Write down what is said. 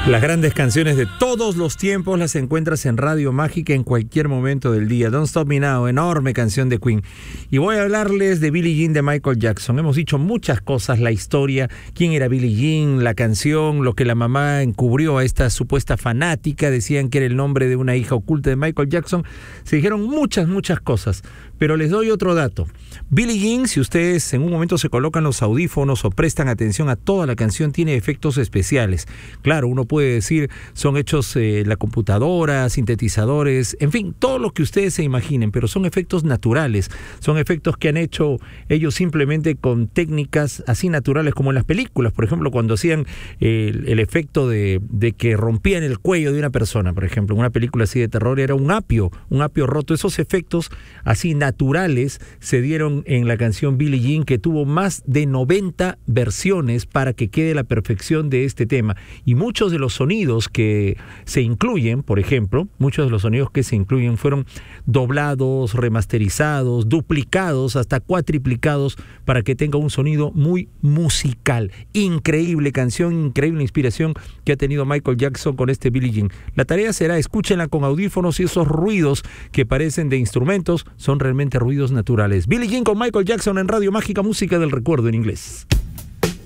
Las grandes canciones de todos los tiempos las encuentras en Radio Mágica en cualquier momento del día. Don't Stop Me Now, enorme canción de Queen. Y voy a hablarles de Billie Jean de Michael Jackson. Hemos dicho muchas cosas, la historia, quién era Billie Jean, la canción, lo que la mamá encubrió a esta supuesta fanática, decían que era el nombre de una hija oculta de Michael Jackson. Se dijeron muchas cosas, pero les doy otro dato. Billie Jean, si ustedes en un momento se colocan los audífonos o prestan atención a toda la canción, tiene efectos especiales. Claro, uno puede decir, son hechos la computadora, sintetizadores, en fin, todo lo que ustedes se imaginen, pero son efectos naturales, son efectos que han hecho ellos simplemente con técnicas así naturales como en las películas. Por ejemplo, cuando hacían el efecto de que rompían el cuello de una persona, por ejemplo, en una película así de terror era un apio roto. Esos efectos así naturales se dieron en la canción Billie Jean, que tuvo más de 90 versiones para que quede la perfección de este tema. Y muchos de los sonidos que se incluyen, por ejemplo, fueron doblados, remasterizados, duplicados, hasta cuatriplicados para que tenga un sonido muy musical. Increíble canción, increíble inspiración que ha tenido Michael Jackson con este Billie Jean. La tarea será, escúchenla con audífonos y esos ruidos que parecen de instrumentos son realmente ruidos naturales. Billie Jean con Michael Jackson en Radio Mágica, música del recuerdo en inglés.